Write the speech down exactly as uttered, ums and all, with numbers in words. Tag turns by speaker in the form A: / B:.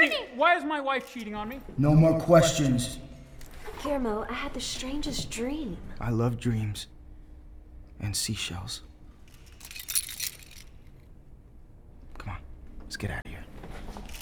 A: me! Why is my wife cheating on me?
B: No more questions.
C: Guillermo, I had the strangest dream.
B: I love dreams. And seashells. Come on, let's get out of here.